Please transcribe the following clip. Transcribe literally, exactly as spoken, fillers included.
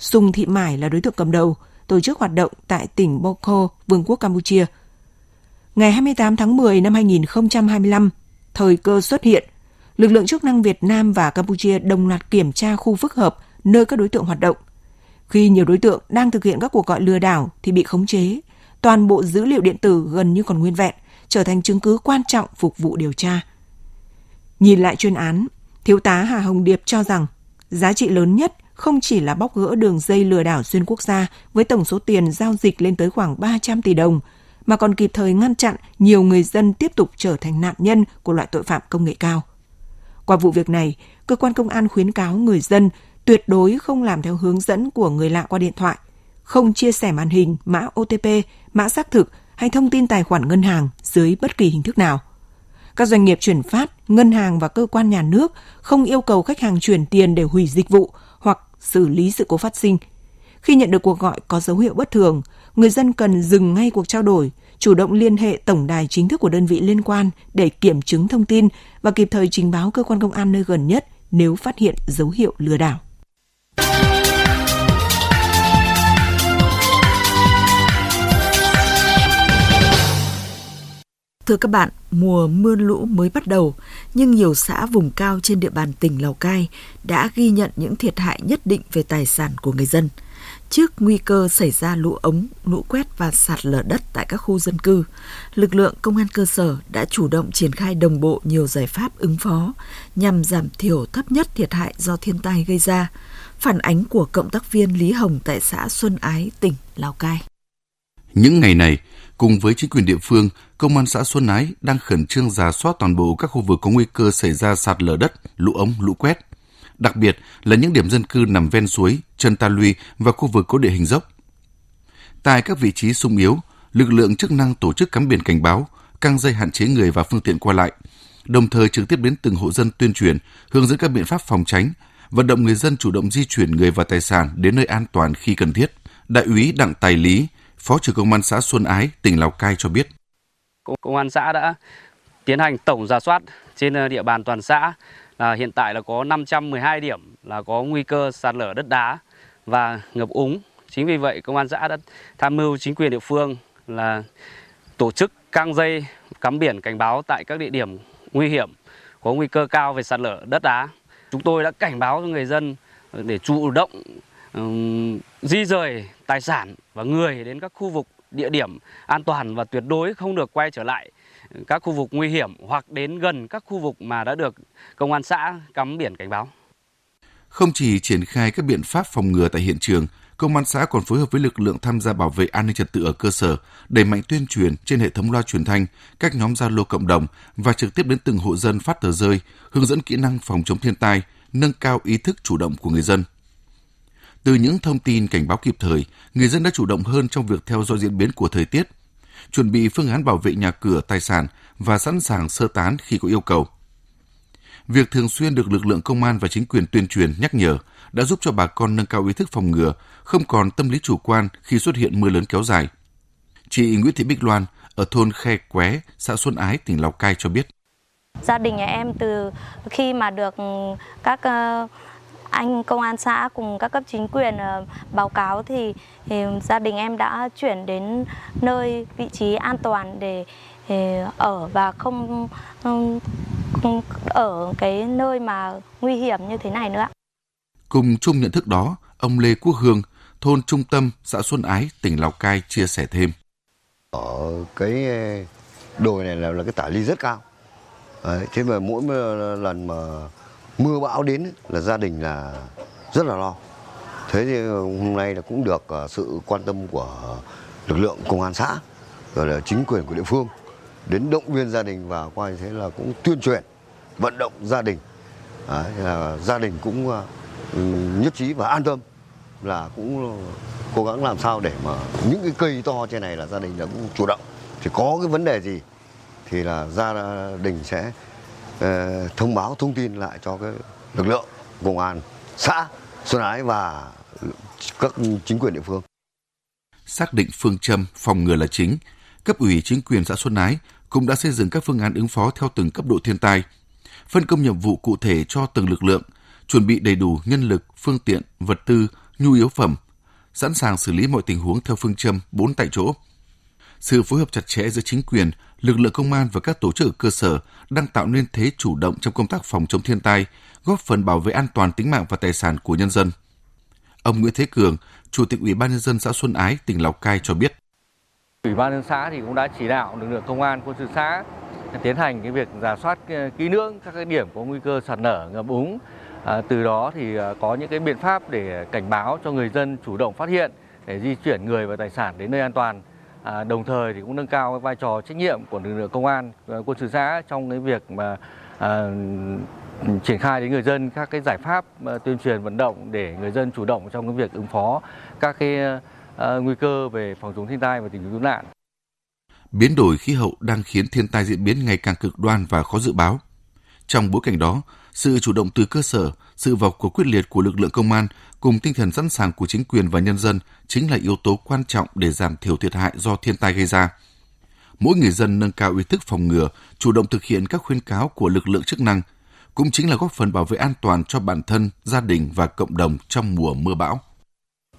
Sùng Thị Mải là đối tượng cầm đầu, tổ chức hoạt động tại tỉnh Bokho, Vương quốc Campuchia. Ngày hai mươi tám tháng mười năm hai nghìn không trăm hai mươi lăm, thời cơ xuất hiện, lực lượng chức năng Việt Nam và Campuchia đồng loạt kiểm tra khu phức hợp nơi các đối tượng hoạt động. Khi nhiều đối tượng đang thực hiện các cuộc gọi lừa đảo thì bị khống chế, toàn bộ dữ liệu điện tử gần như còn nguyên vẹn, trở thành chứng cứ quan trọng phục vụ điều tra. Nhìn lại chuyên án, Thiếu tá Hà Hồng Điệp cho rằng giá trị lớn nhất không chỉ là bóc gỡ đường dây lừa đảo xuyên quốc gia với tổng số tiền giao dịch lên tới khoảng ba trăm tỷ đồng, mà còn kịp thời ngăn chặn nhiều người dân tiếp tục trở thành nạn nhân của loại tội phạm công nghệ cao. Qua vụ việc này, cơ quan công an khuyến cáo người dân tuyệt đối không làm theo hướng dẫn của người lạ qua điện thoại, không chia sẻ màn hình, mã ô tê pê, mã xác thực hay thông tin tài khoản ngân hàng dưới bất kỳ hình thức nào. Các doanh nghiệp chuyển phát, ngân hàng và cơ quan nhà nước không yêu cầu khách hàng chuyển tiền để hủy dịch vụ hoặc xử lý sự cố phát sinh. Khi nhận được cuộc gọi có dấu hiệu bất thường, người dân cần dừng ngay cuộc trao đổi, chủ động liên hệ tổng đài chính thức của đơn vị liên quan để kiểm chứng thông tin và kịp thời trình báo cơ quan công an nơi gần nhất nếu phát hiện dấu hiệu lừa đảo. Thưa các bạn, mùa mưa lũ mới bắt đầu, nhưng nhiều xã vùng cao trên địa bàn tỉnh Lào Cai đã ghi nhận những thiệt hại nhất định về tài sản của người dân. Trước nguy cơ xảy ra lũ ống, lũ quét và sạt lở đất tại các khu dân cư, lực lượng công an cơ sở đã chủ động triển khai đồng bộ nhiều giải pháp ứng phó nhằm giảm thiểu thấp nhất thiệt hại do thiên tai gây ra. Phản ánh của cộng tác viên Lý Hồng tại xã Xuân Ái, tỉnh Lào Cai. Những ngày này, cùng với chính quyền địa phương, Công an xã Xuân Ái đang khẩn trương rà soát toàn bộ các khu vực có nguy cơ xảy ra sạt lở đất, lũ ống, lũ quét. Đặc biệt là những điểm dân cư nằm ven suối, chân ta luy và khu vực có địa hình dốc. Tại các vị trí xung yếu, lực lượng chức năng tổ chức cắm biển cảnh báo, căng dây hạn chế người và phương tiện qua lại, đồng thời trực tiếp đến từng hộ dân tuyên truyền, hướng dẫn các biện pháp phòng tránh, vận động người dân chủ động di chuyển người và tài sản đến nơi an toàn khi cần thiết. Đại úy Đặng Tài Lý, Phó trưởng Công an xã Xuân Ái, tỉnh Lào Cai cho biết. Công an xã đã tiến hành tổng rà soát trên địa bàn toàn xã. Là hiện tại là có năm trăm mười hai điểm là có nguy cơ sạt lở đất đá và ngập úng. Chính vì vậy, Công an xã đã tham mưu chính quyền địa phương là tổ chức căng dây cắm biển cảnh báo tại các địa điểm nguy hiểm có nguy cơ cao về sạt lở đất đá. Chúng tôi đã cảnh báo cho người dân để chủ động um, di rời tài sản và người đến các khu vực địa điểm an toàn và tuyệt đối không được quay trở lại các khu vực nguy hiểm hoặc đến gần các khu vực mà đã được công an xã cắm biển cảnh báo. Không chỉ triển khai các biện pháp phòng ngừa tại hiện trường, Công an xã còn phối hợp với lực lượng tham gia bảo vệ an ninh trật tự ở cơ sở, đẩy mạnh tuyên truyền trên hệ thống loa truyền thanh, các nhóm Zalo cộng đồng và trực tiếp đến từng hộ dân phát tờ rơi, hướng dẫn kỹ năng phòng chống thiên tai, nâng cao ý thức chủ động của người dân. Từ những thông tin cảnh báo kịp thời, người dân đã chủ động hơn trong việc theo dõi diễn biến của thời tiết, chuẩn bị phương án bảo vệ nhà cửa, tài sản và sẵn sàng sơ tán khi có yêu cầu. Việc thường xuyên được lực lượng công an và chính quyền tuyên truyền, nhắc nhở đã giúp cho bà con nâng cao ý thức phòng ngừa, không còn tâm lý chủ quan khi xuất hiện mưa lớn kéo dài. Chị Nguyễn Thị Bích Loan ở thôn Khe Qué, xã Xuân Ái, tỉnh Lào Cai cho biết. Gia đình nhà em từ khi mà được các anh công an xã cùng các cấp chính quyền báo cáo thì, thì gia đình em đã chuyển đến nơi vị trí an toàn để, để ở và không, không ở cái nơi mà nguy hiểm như thế này nữa. Cùng chung nhận thức đó, ông Lê Quốc Hương, thôn Trung Tâm, xã Xuân Ái, tỉnh Lào Cai chia sẻ thêm. Ở cái đồi này là, là cái tả ly rất cao. Đấy, thế mà mỗi lần mà mưa bão đến là gia đình là rất là lo. Thế thì hôm nay là cũng được sự quan tâm của lực lượng công an xã, rồi là chính quyền của địa phương đến động viên gia đình và qua như thế là cũng tuyên truyền, vận động gia đình. Đấy, là gia đình cũng nhất trí và an tâm là cũng cố gắng làm sao để mà những cái cây to trên này là gia đình đã cũng chủ động. Thì có cái vấn đề gì thì là gia đình sẽ uh, thông báo thông tin lại cho cái lực lượng công an xã Xuân Ái và các chính quyền địa phương. Xác định phương châm phòng ngừa là chính, cấp ủy chính quyền xã Xuân Ái cũng đã xây dựng các phương án ứng phó theo từng cấp độ thiên tai, phân công nhiệm vụ cụ thể cho từng lực lượng, chuẩn bị đầy đủ nhân lực, phương tiện, vật tư nhu yếu phẩm, sẵn sàng xử lý mọi tình huống theo phương châm bốn tại chỗ. Sự phối hợp chặt chẽ giữa chính quyền, lực lượng công an và các tổ chức ở cơ sở đang tạo nên thế chủ động trong công tác phòng chống thiên tai, góp phần bảo vệ an toàn tính mạng và tài sản của nhân dân. Ông Nguyễn Thế Cường, Chủ tịch Ủy ban nhân dân xã Xuân Ái, tỉnh Lào Cai cho biết. Ủy ban nhân dân xã thì cũng đã chỉ đạo lực lượng công an, quân sự xã tiến hành cái việc rà soát kỹ lưỡng các cái điểm có nguy cơ sạt lở, ngập úng. À, từ đó thì có những cái biện pháp để cảnh báo cho người dân chủ động phát hiện để di chuyển người và tài sản đến nơi an toàn. À, đồng thời thì cũng nâng cao cái vai trò trách nhiệm của lực lượng công an, quân sự xã trong cái việc mà à, triển khai đến người dân các cái giải pháp à, tuyên truyền vận động để người dân chủ động trong cái việc ứng phó các cái à, nguy cơ về phòng chống thiên tai và tìm kiếm cứu nạn. Biến đổi khí hậu đang khiến thiên tai diễn biến ngày càng cực đoan và khó dự báo. Trong bối cảnh đó, sự chủ động từ cơ sở, sự vào cuộc quyết liệt của lực lượng công an cùng tinh thần sẵn sàng của chính quyền và nhân dân chính là yếu tố quan trọng để giảm thiểu thiệt hại do thiên tai gây ra. Mỗi người dân nâng cao ý thức phòng ngừa, chủ động thực hiện các khuyến cáo của lực lượng chức năng, cũng chính là góp phần bảo vệ an toàn cho bản thân, gia đình và cộng đồng trong mùa mưa bão.